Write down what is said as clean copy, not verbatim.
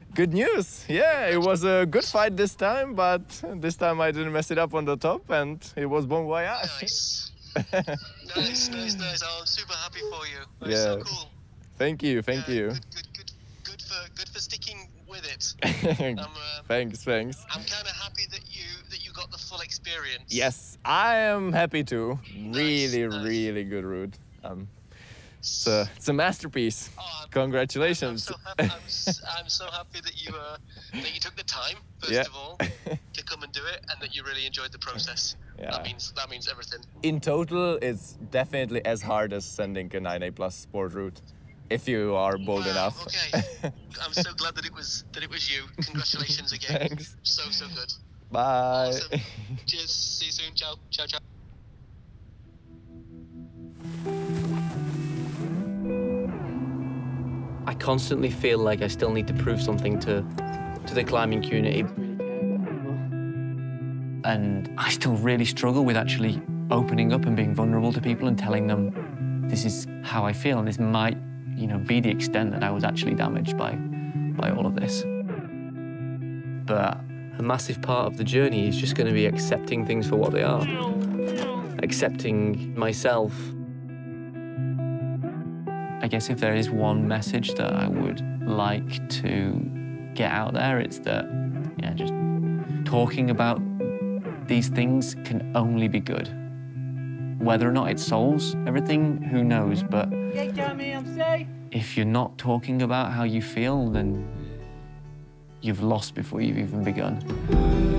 Good news. Yeah, it was a good fight this time, but this time I didn't mess it up on the top, and it was bon voyage. Nice. Nice. Oh, I'm super happy for you. It's Yeah. so cool. Thank you. Yeah, good for sticking with it. Thanks. I'm kind of happy that you got the full experience. Yes, I am happy too. Nice. Really good route. It's a masterpiece. Oh, Congratulations. I'm so happy that you took the time first of all to come and do it, and that you really enjoyed the process. Yeah. That means everything. In total, it's definitely as hard as sending a 9A plus sport route, if you are bold enough. Okay. I'm so glad that it was you. Congratulations again. Thanks. So good. Bye. Awesome. Cheers. See you soon. Ciao. Ciao. I constantly feel like I still need to prove something to the climbing community. And I still really struggle with actually opening up and being vulnerable to people and telling them this is how I feel, and this might, be the extent that I was actually damaged by all of this. But a massive part of the journey is just going to be accepting things for what they are. Accepting myself. I guess if there is one message that I would like to get out there, it's that, just talking about these things can only be good. Whether or not it solves everything, who knows, but if you're not talking about how you feel, then you've lost before you've even begun.